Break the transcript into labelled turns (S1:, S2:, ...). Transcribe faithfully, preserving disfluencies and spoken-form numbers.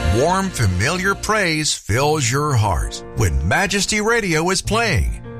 S1: Warm, familiar praise fills your heart when Majesty Radio is playing.